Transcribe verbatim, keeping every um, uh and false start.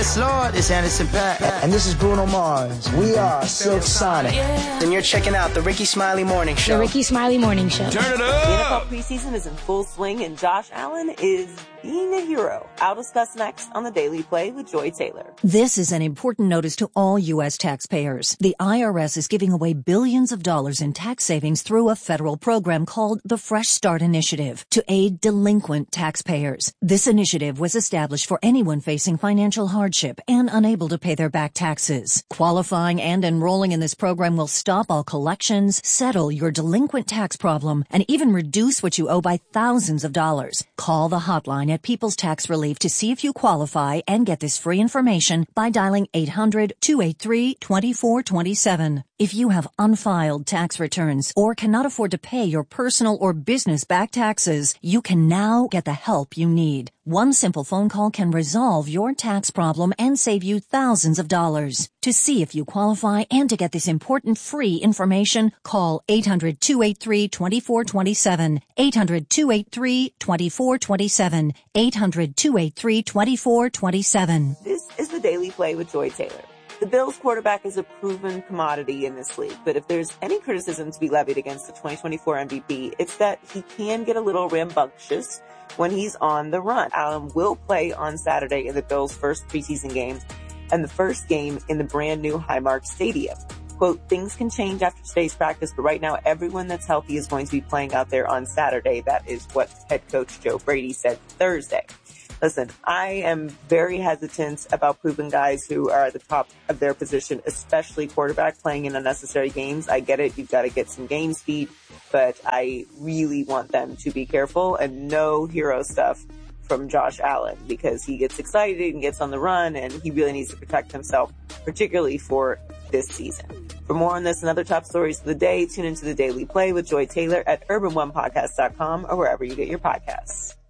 Yes, Lord, it's Anderson .Paak. And this is Bruno Mars. We are Silk Sonic. Yeah. And you're checking out the Ricky Smiley Morning Show. The Ricky Smiley Morning Show. Turn it up! The N F L preseason is in full swing, and Josh Allen is being a hero. I'll discuss next on the Daily Play with Joy Taylor. This is an important notice to all U S taxpayers. The I R S is giving away billions of dollars in tax savings through a federal program called the Fresh Start Initiative to aid delinquent taxpayers. This initiative was established for anyone facing financial hardship and unable to pay their back taxes. Qualifying and enrolling in this program will stop all collections, settle your delinquent tax problem, and even reduce what you owe by thousands of dollars. Call the hotline at People's Tax Relief to see if you qualify and get this free information by dialing eight hundred, two eight three, two four two seven. If you have unfiled tax returns or cannot afford to pay your personal or business back taxes, you can now get the help you need. One simple phone call can resolve your tax problem and save you thousands of dollars. To see if you qualify and to get this important free information, call eight hundred, two eight three, two four two seven, eight hundred, two eight three, two four two seven, eight hundred, two eight three, two four two seven. This is the Daily Play with Joy Taylor. The Bills quarterback is a proven commodity in this league, but if there's any criticism to be levied against the twenty twenty-four M V P, it's that he can get a little rambunctious when he's on the run. Allen will play on Saturday in the Bills' first preseason game and the first game in the brand new Highmark Stadium. Quote, things can change after today's practice, but right now everyone that's healthy is going to be playing out there on Saturday. That is what head coach Joe Brady said Thursday. Listen, I am very hesitant about proving guys who are at the top of their position, especially quarterback, playing in unnecessary games. I get it. You've got to get some game speed, but I really want them to be careful and no hero stuff from Josh Allen because he gets excited and gets on the run and he really needs to protect himself, particularly for this season. For more on this and other top stories of the day, tune into the Daily Play with Joy Taylor at urban one podcast dot com or wherever you get your podcasts.